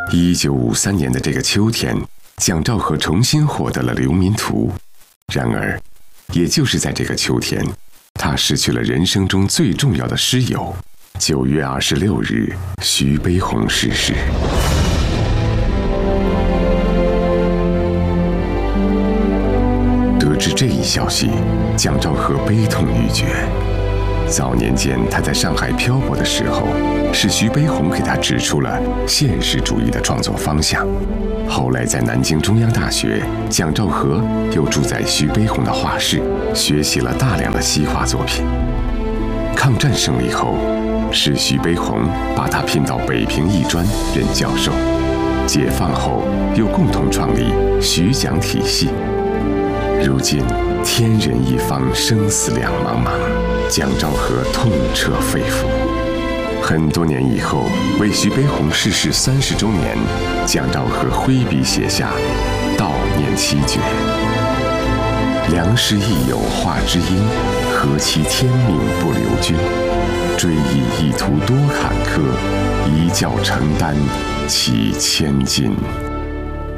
1953年的这个秋天，蒋兆和重新获得了流民图。然而，也就是在这个秋天，他失去了人生中最重要的师友。9月26日，徐悲鸿逝世。得知这一消息，蒋兆和悲痛欲绝。早年间他在上海漂泊的时候，是徐悲鸿给他指出了现实主义的创作方向。后来在南京中央大学，蒋兆和又住在徐悲鸿的画室，学习了大量的西画作品。抗战胜利后，是徐悲鸿把他聘到北平艺专任教授。解放后，又共同创立徐蒋体系。如今天人一方，生死两茫茫，蒋兆和痛彻肺腑。很多年以后，为徐悲鸿逝世30周年，蒋兆和挥笔写下悼念7绝：良师益友画之音，何其天命不留君。追忆意图多坎坷，一教承担岂千金。